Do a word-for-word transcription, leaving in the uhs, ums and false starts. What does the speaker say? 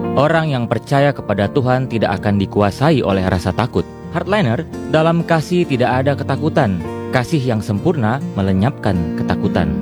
Orang yang percaya kepada Tuhan tidak akan dikuasai oleh rasa takut. Hardliner, dalam kasih tidak ada ketakutan. Kasih yang sempurna melenyapkan ketakutan.